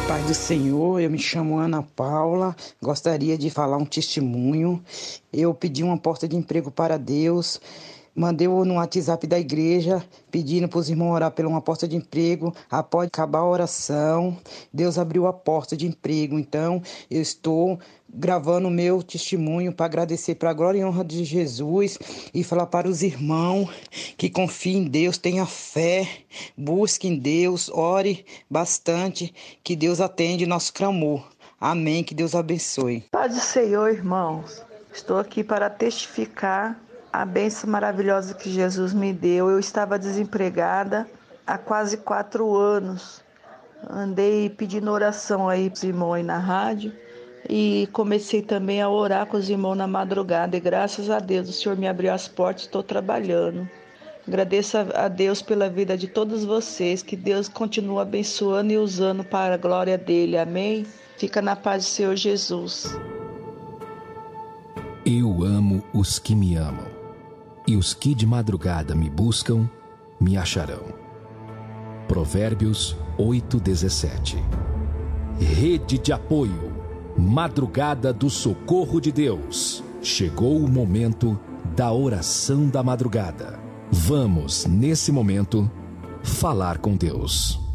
Paz do Senhor, eu me chamo Ana Paula, gostaria de falar um testemunho. Eu pedi uma porta de emprego para Deus, mandei no WhatsApp da igreja, pedindo para os irmãos orar por uma porta de emprego. Após acabar a oração, Deus abriu a porta de emprego. Então, eu estou gravando o meu testemunho para agradecer para a glória e honra de Jesus e falar para os irmãos que confiem em Deus, tenha fé, busque em Deus, ore bastante, que Deus atende nosso clamor. Amém, que Deus abençoe. Paz do Senhor, irmãos. Estou aqui para testificar a bênção maravilhosa que Jesus me deu. Eu estava desempregada há quase 4 anos. Andei pedindo oração aí para os irmãos aí na rádio e comecei também a orar com os irmãos na madrugada. E graças a Deus o Senhor me abriu as portas, estou trabalhando. Agradeço a Deus pela vida de todos vocês, que Deus continue abençoando e usando para a glória dele. Amém? Fica na paz do Senhor Jesus. Eu amo os que me amam, e os que de madrugada me buscam, me acharão. Provérbios 8:17. Rede de apoio, madrugada do socorro de Deus. Chegou o momento da oração da madrugada. Vamos, nesse momento, falar com Deus.